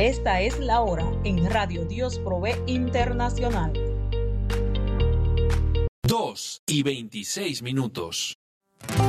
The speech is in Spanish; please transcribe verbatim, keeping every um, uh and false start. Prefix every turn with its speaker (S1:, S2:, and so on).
S1: Esta es la hora en Radio Dios Provee Internacional.
S2: dos y veintiséis minutos.